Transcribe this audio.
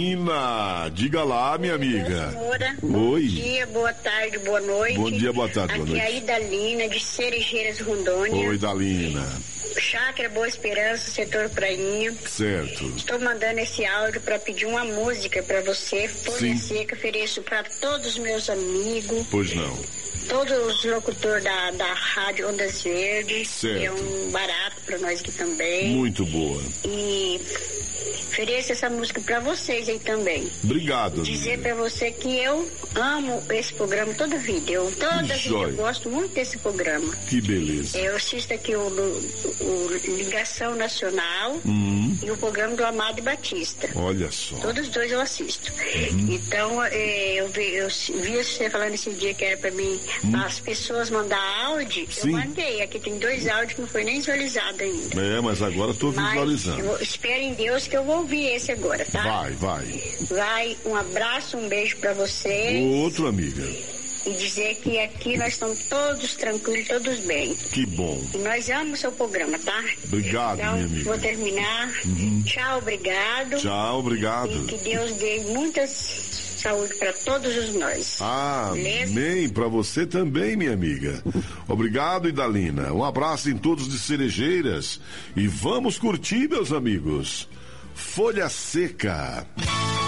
Ina, diga lá, minha amiga. Bom Oi. dia, boa tarde, boa noite. Bom dia, boa tarde, boa noite. Aqui é a Idalina, de Cerejeiras, Rondônia. Oi, Idalina. Chácara Boa Esperança, setor Prainha. Certo. Estou mandando esse áudio para pedir uma música para você, Folha Seca. Ofereço para todos os meus amigos. Pois não. Todos os locutores da Rádio Ondas Verdes. Certo. Que é um barato para nós aqui também. Muito boa. E ofereço essa música para vocês aí também. Obrigado. Dizer para você que eu amo esse programa toda a vida. Eu gosto muito desse programa. Que beleza. Eu assisto aqui o Ligação Nacional e o programa do Amado Batista. Olha só. Todos os dois eu assisto. Então, eu vi você falando esse dia que era para mim, as pessoas mandar áudio. Sim. Eu mandei. Aqui tem 2 áudios que não foi nem visualizado ainda. Mas agora estou visualizando. Espero em Deus que eu vou ouvir esse agora, tá? Vai. Um abraço, um beijo pra vocês. Outro, amiga. E dizer que aqui nós estamos todos tranquilos, todos bem. Que bom. E nós amamos o seu programa, tá? Obrigado, então, minha amiga. Vou terminar. Tchau, obrigado. Tchau, obrigado. E que Deus dê muita saúde para todos nós. Amém. Para você também, minha amiga. Obrigado, Idalina. Um abraço em todos de Cerejeiras. E vamos curtir, meus amigos. Folha Seca.